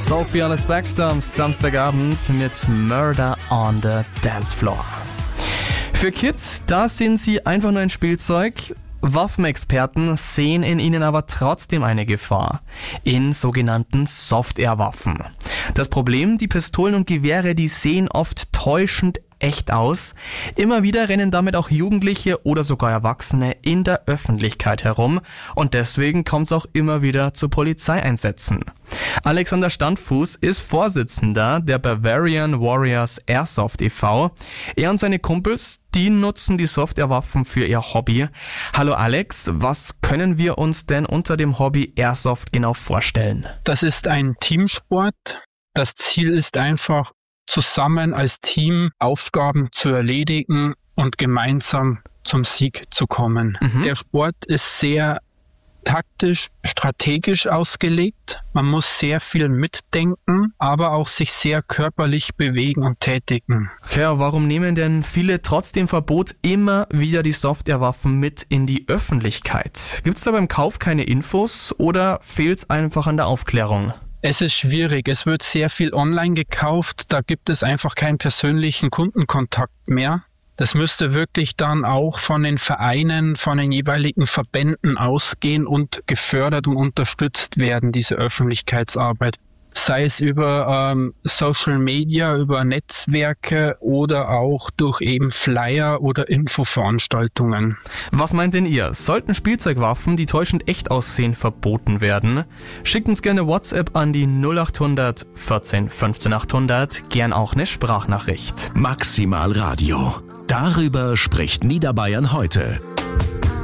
Sophie Ellis-Bextor am Samstagabend mit Murder on the Dance Floor. Für Kids, da sind sie einfach nur ein Spielzeug. Waffenexperten sehen in ihnen aber trotzdem eine Gefahr. In sogenannten Soft-Air-Waffen. Das Problem, die Pistolen und Gewehre, die sehen oft täuschend echt aus. Immer wieder rennen damit auch Jugendliche oder sogar Erwachsene in der Öffentlichkeit herum und deswegen kommt es auch immer wieder zu Polizeieinsätzen. Alexander Standfuß ist Vorsitzender der Bavarian Warriors Airsoft e.V. Er und seine Kumpels, die nutzen die Softwarewaffen für ihr Hobby. Hallo Alex, was können wir uns denn unter dem Hobby Airsoft genau vorstellen? Das ist ein Teamsport. Das Ziel ist einfach, zusammen als Team Aufgaben zu erledigen und gemeinsam zum Sieg zu kommen. Der Sport ist sehr taktisch, strategisch ausgelegt. Man muss sehr viel mitdenken, aber auch sich sehr körperlich bewegen und tätigen. Okay, warum nehmen denn viele trotz dem Verbot immer wieder die Softwarewaffen mit in die Öffentlichkeit? Gibt es da beim Kauf keine Infos oder fehlt es einfach an der Aufklärung? Es ist schwierig. Es wird sehr viel online gekauft. Da gibt es einfach keinen persönlichen Kundenkontakt mehr. Das müsste wirklich dann auch von den Vereinen, von den jeweiligen Verbänden ausgehen und gefördert und unterstützt werden, diese Öffentlichkeitsarbeit. Sei es über Social Media, über Netzwerke oder auch durch eben Flyer oder Infoveranstaltungen. Was meint denn ihr? Sollten Spielzeugwaffen, die täuschend echt aussehen, verboten werden? Schickt uns gerne WhatsApp an die 0800 14 15 800, gern auch eine Sprachnachricht. Maximal Radio. Darüber spricht Niederbayern heute.